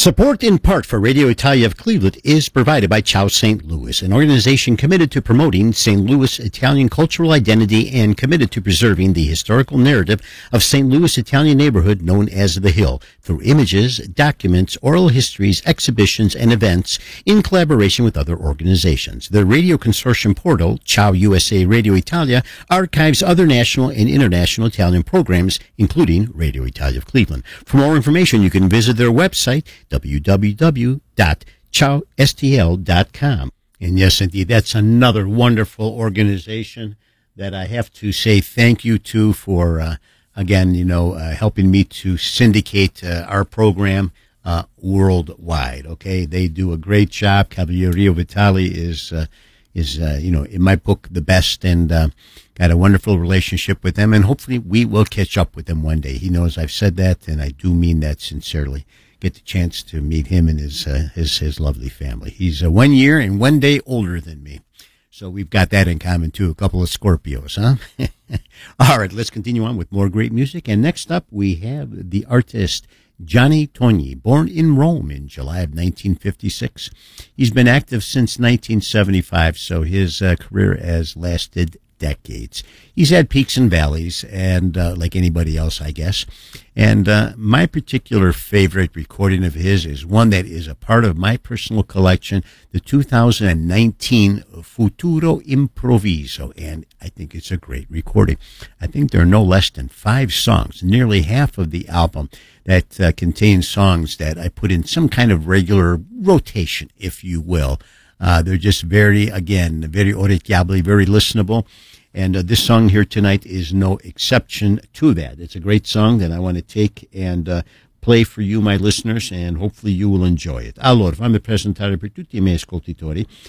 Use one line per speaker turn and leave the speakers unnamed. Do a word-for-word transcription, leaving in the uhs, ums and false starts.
Support in part for Radio Italia of Cleveland is provided by Ciao Saint Louis, an organization committed to promoting Saint Louis Italian cultural identity and committed to preserving the historical narrative of Saint Louis Italian neighborhood known as The Hill through images, documents, oral histories, exhibitions, and events in collaboration with other organizations. The radio consortium portal, Ciao U S A Radio Italia, archives other national and international Italian programs, including Radio Italia of Cleveland. For more information, you can visit their website, w w w dot ciao s t l dot com. And yes, indeed, that's another wonderful organization that I have to say thank you to for, uh, again, you know, uh, helping me to syndicate uh, our program uh, worldwide. Okay, they do a great job. Cavalleria Vitali is, uh, is uh, you know, in my book, the best, and uh, got a wonderful relationship with them, and hopefully we will catch up with them one day. He knows I've said that, and I do mean that sincerely. Get the chance to meet him and his uh, his his lovely family. He's uh, one year and one day older than me, so we've got that in common too. A couple of Scorpios, huh? All right, let's continue on with more great music. And next up, we have the artist Gianni Togni, born in Rome in July of nineteen fifty-six. He's been active since nineteen seventy-five, so his uh, career has lasted decades. He's had peaks and valleys, and uh, like anybody else, I guess. And uh, my particular favorite recording of his is one that is a part of my personal collection, the two thousand nineteen Futuro Improviso, and I think it's a great recording. I think there are no less than five songs, nearly half of the album, that uh, contains songs that I put in some kind of regular rotation, if you will. Uh, they're just very, again, very orecchiabili, very listenable. And uh, this song here tonight is no exception to that. It's a great song that I want to take and uh, play for you, my listeners, and hopefully you will enjoy it. Allora, fammi presentare per tutti i miei ascoltatori